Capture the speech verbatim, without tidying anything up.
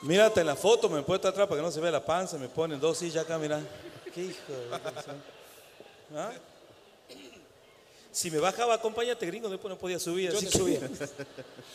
Mírate en la foto, me he puesto atrás para que no se vea la panza, me ponen dos sillas acá, mira. Qué hijo de... ¿Ah? Si me bajaba, acompáñate, gringo, después no podía subir. Yo así te que... subía.